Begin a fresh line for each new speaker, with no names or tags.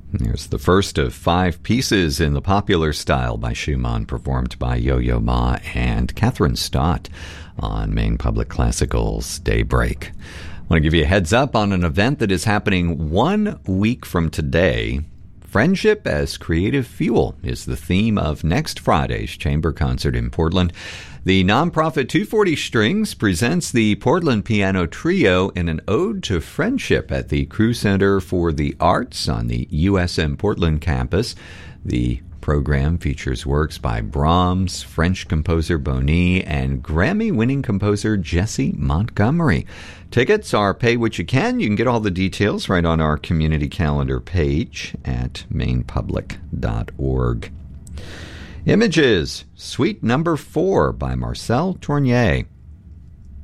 Here's the first of 5 pieces in the popular style by Schumann, performed by Yo-Yo Ma and Catherine Stott on Maine Public Classical's Daybreak. I want to give you a heads up on an event that is happening 1 week from today. Friendship as Creative Fuel is the theme of next Friday's chamber concert in Portland. The nonprofit 240 Strings presents the Portland Piano Trio in an ode to friendship at the Crew Center for the Arts on the USM Portland campus. The program features works by Brahms, French composer Bonny, and Grammy-winning composer Jesse Montgomery. Tickets are pay what you can. You can get all the details right on our community calendar page at mainepublic.org. Images, Suite Number 4 by Marcel Tournier.